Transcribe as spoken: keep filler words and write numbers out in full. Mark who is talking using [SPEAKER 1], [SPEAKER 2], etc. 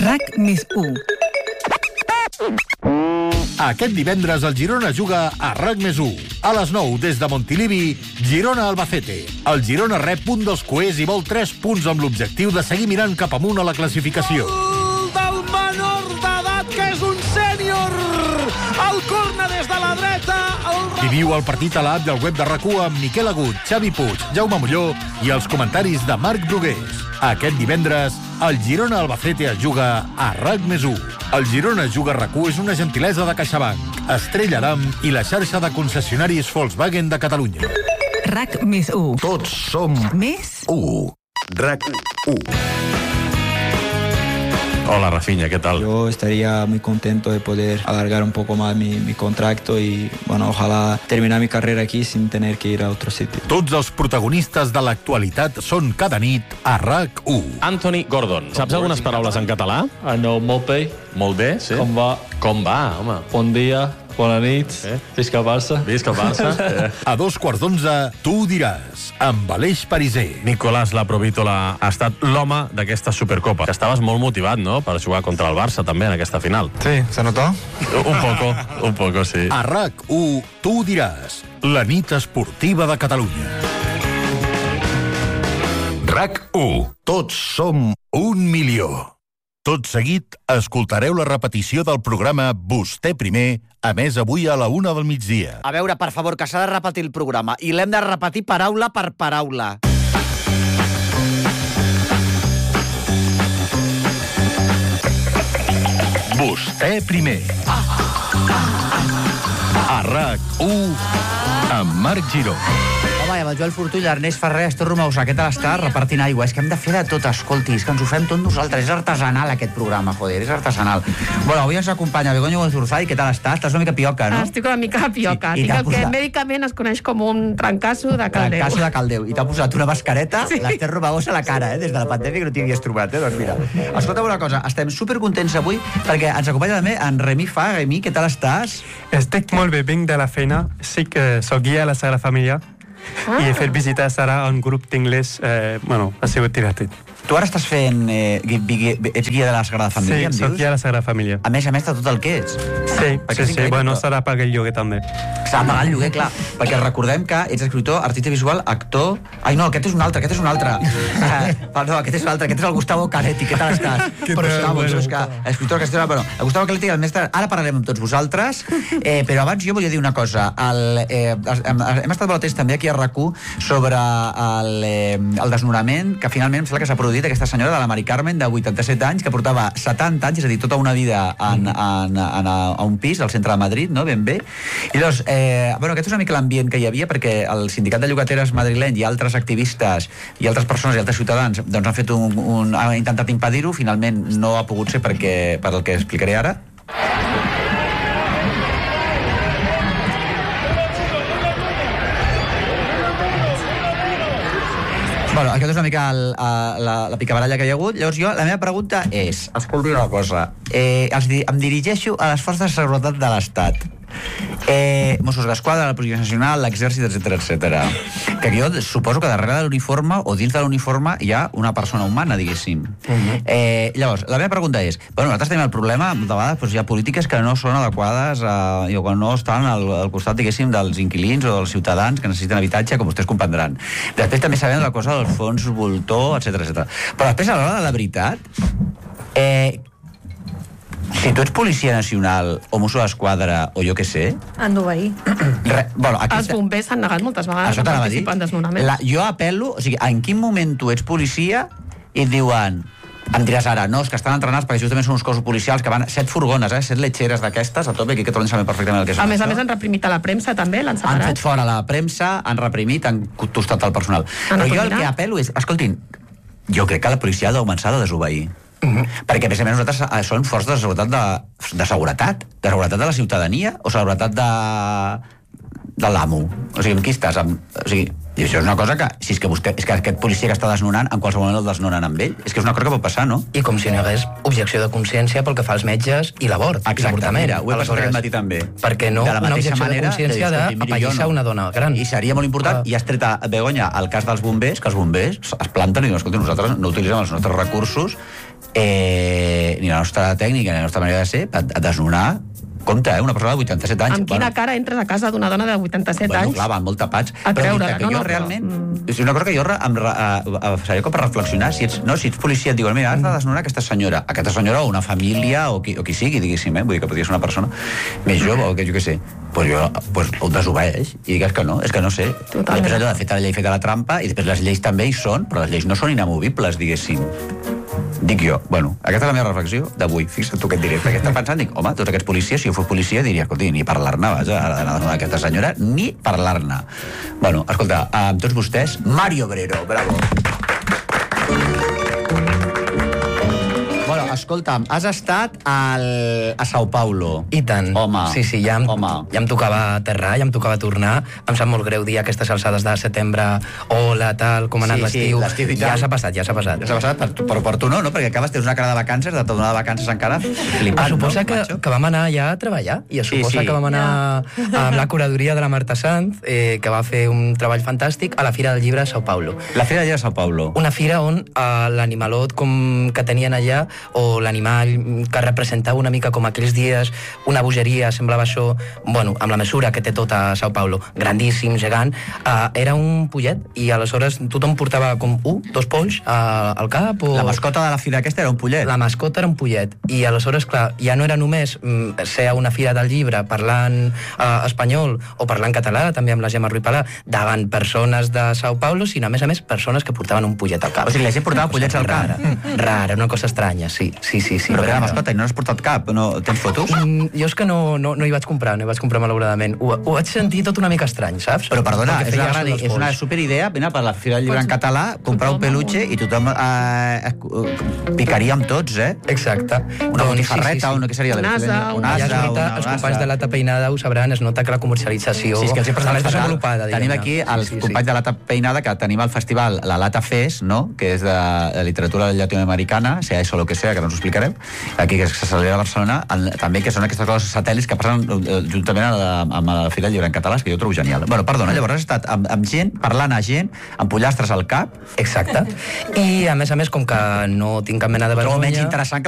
[SPEAKER 1] RAC més u.
[SPEAKER 2] Aquest divendres el Girona juga a RAC més u. A les nou, des de Montilivi, Girona-Albacete. El Girona rep un dels coers i vol tres punts amb l'objectiu de seguir mirant cap amunt a la classificació.
[SPEAKER 3] El del menor d'edat, que és un sènior! El corna des de la dreta! El...
[SPEAKER 2] Viviu el partit a l'app del web de RAC u amb Miquel Agut, Xavi Puig, Jaume Molló i els comentaris de Marc Brugués. Aquest divendres, el Girona-Albacete es juga a RAC més u. El Girona juga a RAC u és una gentilesa de CaixaBank, Estrella Damm i la xarxa de concessionaris Volkswagen de Catalunya.
[SPEAKER 1] RAC més u.
[SPEAKER 2] Tots som
[SPEAKER 1] Més
[SPEAKER 2] u. RAC u.
[SPEAKER 4] Hola, Rafinha, ¿qué tal?
[SPEAKER 5] Yo estaría muy contento de poder alargar un poco más mi, mi contrato y, bueno, ojalá terminar mi carrera aquí sin tener que ir a otro sitio.
[SPEAKER 2] Tots els protagonistes de l'actualitat són cada nit a RAC u.
[SPEAKER 4] Anthony Gordon. Saps algunes paraules en català?
[SPEAKER 6] I know molt bé.
[SPEAKER 4] Molt bé, sí.
[SPEAKER 6] Com va?
[SPEAKER 4] Com va, home?
[SPEAKER 6] Bon dia, bona nit,
[SPEAKER 4] Eh?
[SPEAKER 6] visca el Barça.
[SPEAKER 4] Visca el Barça. Eh.
[SPEAKER 2] A dos quarts d'onze, tu ho diràs, amb Aleix Pariser.
[SPEAKER 4] Nicolás Laprovítola ha estat l'home d'aquesta Supercopa. Estaves molt motivat, no?, per jugar contra el Barça, també, en aquesta final.
[SPEAKER 7] Sí, ¿se notó?
[SPEAKER 4] Un poco, un poco, sí.
[SPEAKER 2] A RAC u, tu ho diràs, la nit esportiva de Catalunya. RAC u, tots som un milió. Tot seguit, escoltareu la repetició del programa Vostè primer, a més avui a la una del migdia.
[SPEAKER 8] A veure, per favor, que s'ha de repetir el programa. I l'hem de repetir paraula per paraula.
[SPEAKER 2] Vostè primer. A RAC u, amb Marc Giró.
[SPEAKER 8] Home, i amb el Joel Fortuny, l'Ernest Ferrer, Estor Romausà, què tal està? Repartint aigua. És que hem de fer de tot, escolti, és que ens ho fem tot nosaltres. És artesanal, aquest programa, joder, és artesanal. Bueno, avui ens acompanya Begoña Gonzurzay, què tal està? Estàs una mica pioca, no?
[SPEAKER 9] Estic una mica pioca.
[SPEAKER 8] Sí, i
[SPEAKER 9] Tinc
[SPEAKER 8] t'ha
[SPEAKER 9] el que
[SPEAKER 8] posat-
[SPEAKER 9] mèdicament es coneix com un trencasso de caldeu.
[SPEAKER 8] Trencasso de caldeu. I t'ha posat una mascareta,
[SPEAKER 9] Sí.
[SPEAKER 8] l'Ester Romagosa a la cara, eh? Des de la pandèmia que no t'hi havies trobat, eh? Doncs mira. Escolta'm una cosa, estem supercontents avui perquè ens acompanya també en Remi Fa. Remi, què tal estàs?
[SPEAKER 10] Estic molt bé, vinc de la feina. Sí que soc guia a la Sagrada Família
[SPEAKER 9] Ah.
[SPEAKER 10] i he fet visita a Sara a un grup d'inglès. Eh, bueno, ha sigut divertit.
[SPEAKER 8] Tu ara estàs fent... Eh, gui- gui- ets guia de la Sagrada Família,
[SPEAKER 10] Sí,
[SPEAKER 8] em
[SPEAKER 10] soc
[SPEAKER 8] dius?
[SPEAKER 10] guia a la Sagrada Família.
[SPEAKER 8] A més a més de tot el que ets.
[SPEAKER 10] Sí,
[SPEAKER 8] perquè
[SPEAKER 10] sí,
[SPEAKER 8] és
[SPEAKER 10] sí.
[SPEAKER 8] increïble,
[SPEAKER 10] Bueno,
[SPEAKER 8] però-
[SPEAKER 10] s'ha de pagar el lloguer també.
[SPEAKER 8] S'ha de pagar el lloguer, clar, perquè recordem que ets escriptor, artista visual, actor... Ai, no, aquest és un altre, aquest és un altre. Ah, no, aquest és un altre, aquest és el Gustavo Canetti, què tal estàs?
[SPEAKER 10] Què
[SPEAKER 8] Però
[SPEAKER 10] tal?
[SPEAKER 8] Gustavo,
[SPEAKER 10] Bueno.
[SPEAKER 8] és que, escriptor, castelà, bueno, el Gustavo Canetti, el mestre... Ara parlarem amb tots vosaltres, eh, però abans jo volia dir una cosa. El, eh, hem, hem estat molt atents també aquí a RAC u sobre el, eh, el desnonament que finalment em sembla que s'ha produït aquesta senyora de la Mari Carmen, de vuitanta-set anys, que portava setanta anys, és a dir, tota una vida en, en, en, a un pis al centre de Madrid, no? Ben bé. I llavors, eh, bueno, aquest és una mica l'ambient que hi havia, perquè el sindicat de llogateres madrileny i altres activistes i altres persones i altres ciutadans doncs han fet un, un, han intentat impedir-ho, finalment no ha pogut ser perquè, per el que explicaré ara. Bueno, aquest és una mica el, la, la picabaralla que hi ha hagut. Llavors jo, la meva pregunta és, escolti una cosa, eh, els, di- em dirigeixo a les forces de seguretat de l'Estat. Eh, Mossos d'Esquadra, la Policia Nacional, l'Exèrcit, etcètera, etcètera. Que jo suposo que darrere de l'uniforme o dins de l'uniforme hi ha una persona humana, diguéssim. Uh-huh. eh, llavors, la meva pregunta és, bueno, nosaltres tenim el problema, de vegades doncs, hi ha polítiques que no són adequades eh, o que no estan al, al costat, diguéssim, dels inquilins o dels ciutadans que necessiten habitatge, com vostès comprendran. Després també sabem la cosa dels fons voltor, etcètera, etcètera. Però després, a l'hora de la veritat, eh, si tu ets policia nacional o Mosso d'Esquadra o jo què sé...
[SPEAKER 9] Han d'obeir.
[SPEAKER 8] Re, bueno, aquí
[SPEAKER 9] Els bombers s'han negat moltes vegades
[SPEAKER 8] això
[SPEAKER 9] a
[SPEAKER 8] t'anava a dir.
[SPEAKER 9] participar en desnonaments.
[SPEAKER 8] La, jo apel·lo, o sigui, en quin moment tu ets policia i et diuen, em diràs ara, no, és que estan entrenats perquè justament són uns cossos policials que van, set furgones, eh, set letxeres d'aquestes, a tope, aquí que tots saben perfectament el que és
[SPEAKER 9] A més a
[SPEAKER 8] això.
[SPEAKER 9] més han reprimit a la premsa també, l'han
[SPEAKER 8] Han
[SPEAKER 9] separat.
[SPEAKER 8] fet fora la premsa, han reprimit, han tostat el personal.
[SPEAKER 9] Han
[SPEAKER 8] Però jo el
[SPEAKER 9] acomiadat.
[SPEAKER 8] que apel·lo és, escoltin, jo crec que la policia ha de començar a desobeir. Mm-hmm. Perquè, a més a més, nosaltres eh, som forces de seguretat de, de seguretat, de seguretat de la ciutadania o seguretat de, de l'amo. O sigui, amb qui estàs? Amb, o sigui, i això és una cosa que, si és que vostè, és que aquest policia que està desnonant, en qualsevol moment el desnonen amb ell. És que és una cosa que pot passar, no?
[SPEAKER 11] I com si no hi hagués objecció de consciència pel que fa als metges i l'abort.
[SPEAKER 8] Exactament, mira, ho he passat
[SPEAKER 11] Aleshores,
[SPEAKER 8] aquest matí també.
[SPEAKER 11] Perquè no
[SPEAKER 8] de la
[SPEAKER 11] una
[SPEAKER 8] mateixa
[SPEAKER 11] objecció
[SPEAKER 8] manera
[SPEAKER 11] de consciència
[SPEAKER 8] que dius, miri,
[SPEAKER 11] d'apallissar
[SPEAKER 8] jo no.
[SPEAKER 11] una dona gran.
[SPEAKER 8] I seria molt important,
[SPEAKER 11] Ah.
[SPEAKER 8] i has tret a Begoña el cas dels bombers, que els bombers es planten i diuen, escolta, nosaltres no utilitzem els nostres recursos eh, ni la nostra tècnica ni la nostra manera de ser, a, a desnonar. Compte, eh? Una persona de vuitanta-set anys.
[SPEAKER 9] Amb quina
[SPEAKER 8] bueno,
[SPEAKER 9] cara entres a casa d'una dona de vuitanta-set
[SPEAKER 8] bueno,
[SPEAKER 9] anys?
[SPEAKER 8] clar, van molt tapats.
[SPEAKER 9] A
[SPEAKER 8] però
[SPEAKER 9] creure-la,
[SPEAKER 8] que
[SPEAKER 9] no,
[SPEAKER 8] jo
[SPEAKER 9] no,
[SPEAKER 8] realment...
[SPEAKER 9] però,
[SPEAKER 8] És una cosa que jo em, a, a, seria com per reflexionar. Si ets, no, si ets policia et diuen, mira, has de desnonar aquesta senyora. Aquesta senyora o una família o qui, o qui sigui, diguéssim, eh? Vull dir que podria ser una persona més jove o que jo què sé. Pues jo pues, ho desobeeix i digues que no, és que no sé.
[SPEAKER 9] Totalment.
[SPEAKER 8] Després allò de feta la llei, feta la trampa, i després les lleis també hi són, però les lleis no són inamovibles, diguéssim. Dic jo. Bueno, aquesta és la meva reflexió d'avui. Fixa't tu què et diré. Perquè estava pensant, dic, home, tots aquests policies, si jo fos policia, diria, escolta, ni parlar-ne, vaja, a aquesta senyora, ni parlar-ne. Bueno, escolta, amb tots vostès, Mario Obrero, bravo. Bueno, escolta'm, has estat al, a Sao Paulo.
[SPEAKER 11] I tant.
[SPEAKER 8] Home.
[SPEAKER 11] Sí, sí, ja em,
[SPEAKER 8] Home.
[SPEAKER 11] ja em tocava aterrar, ja em tocava tornar. Em sap molt greu dir aquestes alçades de setembre, hola, tal, com ha anat
[SPEAKER 8] Sí, sí,
[SPEAKER 11] l'estiu.
[SPEAKER 8] l'estiu i tal.
[SPEAKER 11] Ja s'ha passat, ja s'ha passat.
[SPEAKER 8] Ja s'ha passat, per, per, per tu no, no? Perquè acabes, tens una cara de vacances, de tornar de vacances encara flipant,
[SPEAKER 11] Es suposa
[SPEAKER 8] no,
[SPEAKER 11] que,
[SPEAKER 8] macho?
[SPEAKER 11] que vam anar ja a treballar i es
[SPEAKER 8] Sí,
[SPEAKER 11] suposa
[SPEAKER 8] sí.
[SPEAKER 11] que vam anar amb la curadoria de la Marta Sanz, eh, que va fer un treball fantàstic a la Fira del Llibre de Sao Paulo.
[SPEAKER 8] La Fira de Sao Paulo.
[SPEAKER 11] Una fira on eh, l'animalot com que tenien allà, o l'animal que representava una mica com aquells dies, una bogeria, semblava això, bueno, amb la mesura que té tot a Sao Paulo, grandíssim, gegant, eh, era un pollet, i aleshores tothom portava com un, dos polls eh, al cap. O...
[SPEAKER 8] La mascota de la fira aquesta era un pollet.
[SPEAKER 11] La mascota era un pollet. I aleshores, clar, ja no era només mm, ser a una fira del llibre parlant eh, espanyol o parlant català, també amb la Gemma Ruipalà, davant persones de Sao Paulo, sinó, a més a més, persones que portaven un pollet al cap.
[SPEAKER 8] O sigui, la gent portava pollets al cap.
[SPEAKER 11] Rara, rara, una cosa estranya, sí, sí, sí. sí
[SPEAKER 8] Però que era
[SPEAKER 11] rara.
[SPEAKER 8] mascota i no has portat cap, no? Tens fotos?
[SPEAKER 11] Mm, jo és que no, no, no hi vaig comprar, no hi vaig comprar malauradament. Ho, ho vaig sentir tot una mica estrany, saps?
[SPEAKER 8] Però perdona,
[SPEAKER 11] Perquè
[SPEAKER 8] és una,
[SPEAKER 11] feia
[SPEAKER 8] gran,
[SPEAKER 11] això dels
[SPEAKER 8] és una
[SPEAKER 11] polls.
[SPEAKER 8] superidea, vine per la Fira del Llibre en català, comprar un peluche i tothom eh, eh, picaria amb tots, eh?
[SPEAKER 11] Exacte.
[SPEAKER 8] Una botifarreta, una, què seria?
[SPEAKER 9] Un ase,
[SPEAKER 8] un
[SPEAKER 9] una
[SPEAKER 11] Ja
[SPEAKER 8] ase,
[SPEAKER 11] es nota,
[SPEAKER 8] una
[SPEAKER 11] els
[SPEAKER 8] brasa.
[SPEAKER 11] companys de l'Ata Peinada ho sabran, es nota que la comercialització
[SPEAKER 8] Sí, és que els he
[SPEAKER 11] està més
[SPEAKER 8] presentat
[SPEAKER 11] desenvolupada.
[SPEAKER 8] Tenim
[SPEAKER 11] diguem-ne.
[SPEAKER 8] aquí els
[SPEAKER 11] Sí, sí,
[SPEAKER 8] companys
[SPEAKER 11] sí.
[SPEAKER 8] de l'Ata Peinada, que tenim al festival la Lata Fest, no? Que és de, de literatura llatinoamericana, sea eso lo que sea, que no us ho explicarem, aquí que se celebra a Barcelona, el, també que són aquestes coses satèl·lits que passen eh, juntament a la, amb la Fira del Llibre en català, que jo trobo genial. Bueno, perdona, llavors has estat amb, amb gent, parlant a gent, amb pollastres al cap.
[SPEAKER 11] Exacte. I, a més a més, com que no tinc cap mena de
[SPEAKER 8] Trobo
[SPEAKER 11] vergonya...
[SPEAKER 8] menys interessant